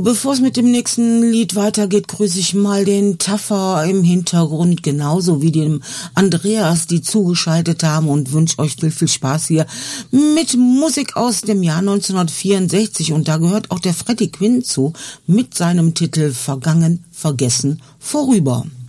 bevor es mit dem nächsten Lied weitergeht, grüße ich mal den Taffer im Hintergrund, genauso wie dem Andreas, die zugeschaltet haben, und wünsche euch viel Spaß hier mit Musik aus dem Jahr 1964. Und da gehört auch der Freddie Quinn zu, mit seinem Titel Vergangen, Vergessen, Vorüber.